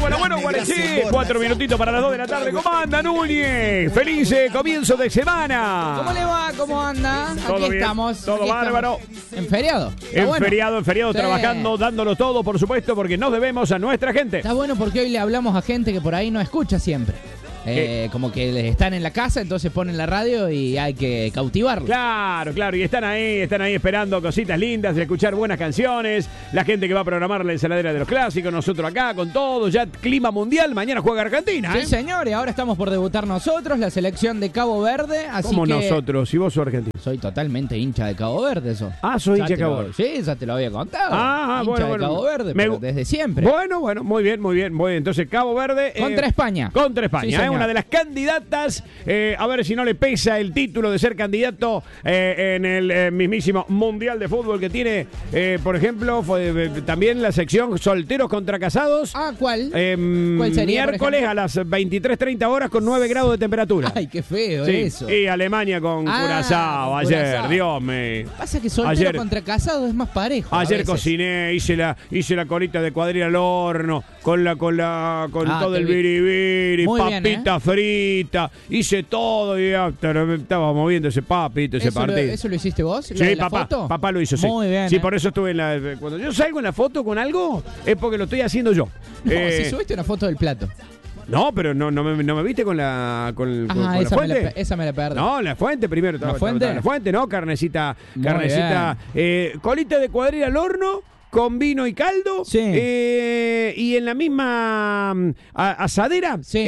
Bueno, Guarecí, 4 minutitos para las 2 de la tarde. ¿Cómo anda, Núñez? Feliz comienzo de semana. ¿Cómo le va? ¿Cómo anda? Todo Aquí bien, estamos. todo aquí bárbaro. estamos. ¿En feriado? En feriado, Sí. trabajando, dándolo todo, por supuesto, porque nos debemos a nuestra gente. Está bueno porque hoy le hablamos a gente que por ahí no escucha siempre. Como que están en la casa, entonces ponen la radio y hay que cautivarlos. Claro, y están ahí esperando cositas lindas, de escuchar buenas canciones, la gente que va a programar la ensaladera de los clásicos, nosotros acá con todo, ya clima mundial, mañana juega Argentina, Sí, señor, y ahora estamos por debutar nosotros, la selección de Cabo Verde, así ¿Cómo que... nosotros? Si vos sos argentino. Soy totalmente hincha de Cabo Verde, eso. Ah, soy hincha de Cabo Verde. Sí, ya te lo había contado. Bueno. de Cabo Verde, pero desde siempre. Bueno, muy bien. Entonces, Cabo Verde... Contra España. Contra España, Sí, señor. Una de las candidatas, a ver si no le pesa el título de ser candidato en el mismísimo Mundial de Fútbol que tiene, por ejemplo, también la sección Solteros contra Casados. Ah, ¿cuál? ¿Cuál sería, miércoles a las 23:30 horas con 9 grados de temperatura. Ay, qué feo Sí, eso. y Alemania con Curazao con ayer, Curazao. Dios mío. Pasa que soltero contra casado es más parejo. Ayer cociné, hice la colita de cuadrilla al horno, con todo el biribiri, papita frita, hice todo y estaba moviendo ese papito, ese partido. ¿Eso lo hiciste vos? Sí, foto? papá lo hizo, sí. Muy bien. Sí, por eso estuve cuando yo salgo en la foto con algo, es porque lo estoy haciendo yo. No, si subiste una foto del plato. No, pero no me viste con la fuente. Esa me la perdí. No, la fuente primero. ¿La fuente? La fuente, ¿no? Carnecita, Muy colita de cuadrilla al horno con vino y caldo. Sí. Y en la misma asadera, Sí.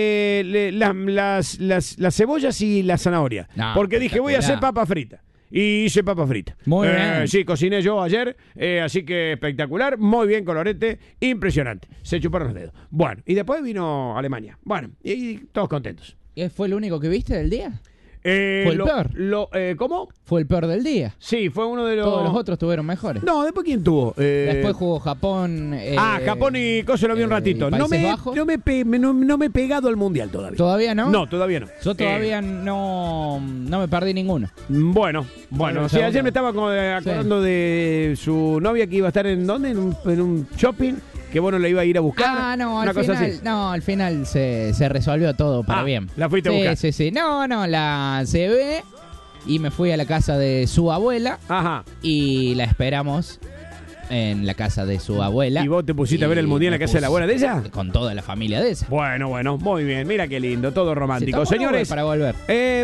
las cebollas y la zanahoria. No, porque dije, voy a hacer papa frita. Y hice papa frita. Muy bien. Sí, cociné yo ayer, así que espectacular, muy bien colorete, impresionante. Se chuparon los dedos. Bueno, y después vino Alemania. Bueno, y todos contentos. ¿Y fue el único que viste del día? ¿Fue el peor? ¿Cómo? Fue el peor del día. Sí, fue uno de los... Todos los otros tuvieron mejores. No, ¿después quién tuvo? Después jugó Japón. Japón y Coso lo vi un ratito. No me he pegado al Mundial todavía. ¿Todavía no? No, todavía no. Yo todavía no me perdí ninguno. Bueno, sí, ayer me estaba acordando de su novia que iba a estar en ¿dónde? En un shopping, que bueno, la iba a ir a buscar. Ah, no, una cosa así. al final se resolvió todo para bien. ¿La fuiste a buscar? Sí. No, la llevé y me fui a la casa de su abuela. Ajá. Y la esperamos en la casa de su abuela. ¿Y vos te pusiste a ver el Mundial en la casa de la abuela de ella? Con toda la familia de esa. Bueno, muy bien. Mira qué lindo, todo romántico. Sí, señores, para volver.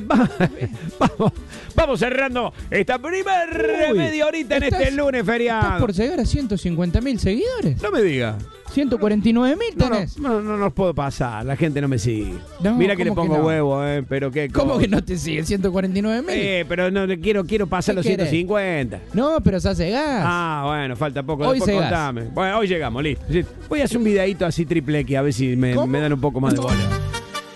Vamos cerrando esta primer media horita en este lunes feriado. Estás por llegar a 150.000 seguidores. No me digas. 149.000 tenés. No nos puedo pasar, la gente no me sigue. No, mira que le ¿cómo que pongo no? huevo, pero qué ¿Cómo cosa. que no te siguen 149.000? Pero no quiero pasar ¿Qué los querés? 150. No, pero ya llegás. Bueno, falta poco. Hoy Después llegás. contame. Bueno, hoy llegamos, listo. Voy a hacer un videíto así triple X a ver si me dan un poco más de bola.